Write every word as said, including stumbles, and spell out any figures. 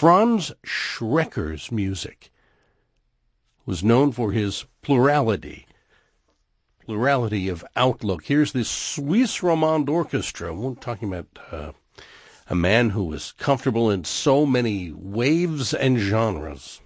Franz Schrecker's music was known for his plurality, plurality of outlook. Here's the Suisse Romande Orchestra. We're talking about uh, a man who was comfortable in so many waves and genres.